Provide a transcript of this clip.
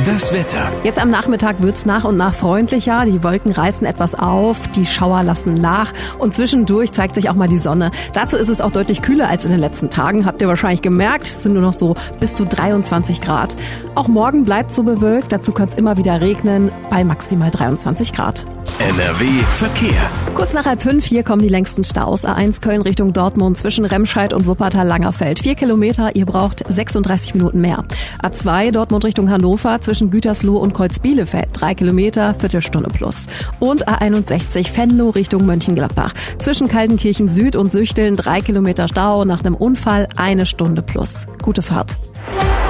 Das Wetter. Jetzt am Nachmittag wird's nach und nach freundlicher. Die Wolken reißen etwas auf, die Schauer lassen nach und zwischendurch zeigt sich auch mal die Sonne. Dazu ist es auch deutlich kühler als in den letzten Tagen. Habt ihr wahrscheinlich gemerkt, es sind nur noch so bis zu 23 Grad. Auch morgen bleibt so bewölkt. Dazu kann es immer wieder regnen bei maximal 23 Grad. NRW Verkehr. Kurz nach 4:30 hier kommen die längsten Staus. A1 Köln Richtung Dortmund zwischen Remscheid und Wuppertal-Langerfeld. 4 Kilometer, ihr braucht 36 Minuten mehr. A2 Dortmund Richtung Hannover zwischen Gütersloh und Kreuz-Bielefeld. 3 Kilometer, Viertelstunde plus. Und A61 Venlo Richtung Mönchengladbach. Zwischen Kaltenkirchen Süd und Süchteln 3 Kilometer Stau. Nach einem Unfall 1 Stunde plus. Gute Fahrt.